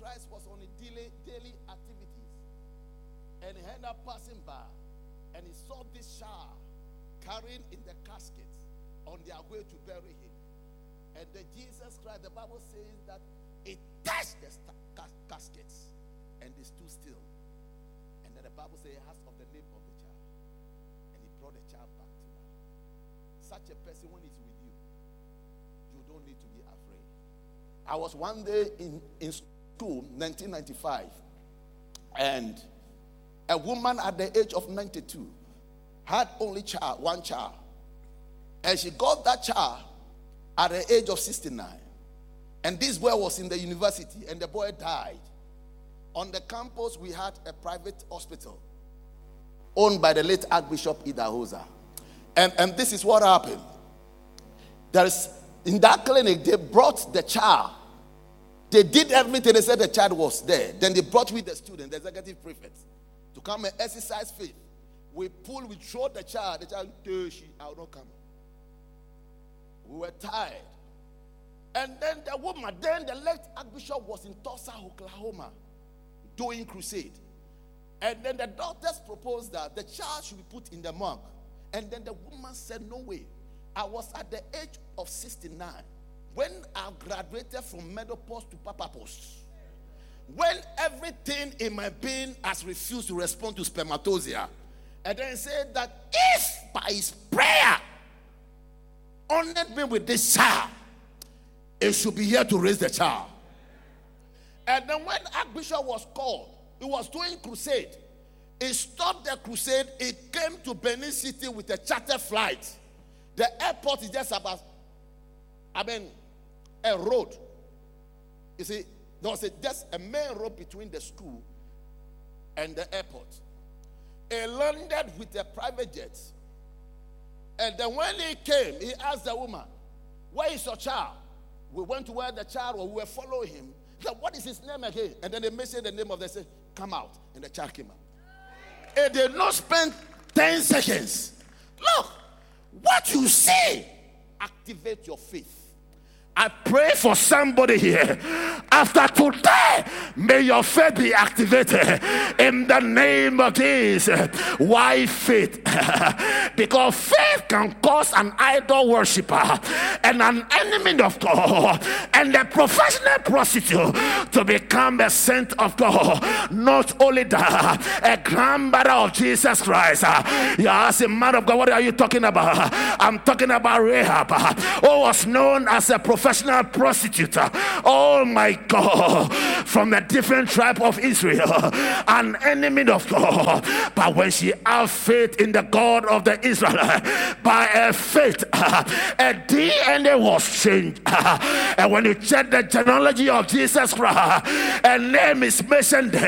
Christ was on his daily activities, and he ended up passing by, and he saw this child carrying in the casket on their way to bury him. And the Jesus Christ, the Bible says that it touched the caskets, and they stood still. And then the Bible says he asked of the name of the child, and he brought the child back to life. Such a person, when he's with you, you don't need to be afraid. I was one day in school, 1995, and a woman at the age of 92 had only one child, and she got that child at the age of 69. And this boy was in the university, and the boy died. On the campus, we had a private hospital owned by the late Archbishop Idahosa. And this is what happened. In that clinic, they brought the child. They did everything. They said the child was there. Then they brought with the student, the executive prefect, to come and exercise faith. We throw the child. The child, I will not come. We were tired. And then the late Archbishop was in Tulsa, Oklahoma, doing crusade. And then the doctors proposed that the child should be put in the morgue. And then the woman said, no way. I was at the age of 69 when I graduated from menopause to papapause. When everything in my being has refused to respond to spermatosia. And then said that if by his prayer honored me with this child, it should be here to raise the child. And then when Archbishop was called, he was doing crusade. He stopped the crusade. He came to Benin City with a charter flight. The airport is just about, a road. You see, there was just a main road between the school and the airport. He landed with a private jet. And then when he came, he asked the woman, where is your child? We went to where the child was. We were following him. He said, what is his name again? And then they mentioned the name of the child. Come out. And the child came out. It did not spend 10 seconds. Look, what you say, activate your faith. I pray for somebody here. After today, may your faith be activated in the name of Jesus. Why faith? Because faith can cause an idol worshiper and an enemy of God and a professional prostitute to become a saint of God. Not only that, a grandmother of Jesus Christ. You ask a man of God, what are you talking about? I'm talking about Rahab, who was known as a professional prostitute. Oh my God, from a different tribe of Israel, an enemy of God. But when she had faith in the God of the Israelites, by her faith, a DNA was changed. And when you check the genealogy of Jesus Christ, a name is mentioned there.